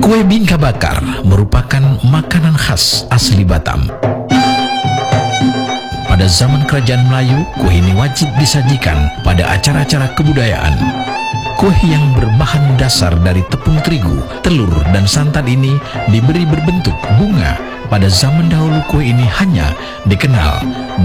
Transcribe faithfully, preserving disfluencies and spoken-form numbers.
Kue bingka bakar merupakan makanan khas asli Batam. Pada zaman kerajaan Melayu, kue ini wajib disajikan pada acara-acara kebudayaan. Kue yang berbahan dasar dari tepung terigu, telur, dan santan ini diberi berbentuk bunga. Pada zaman dahulu kue ini hanya dikenal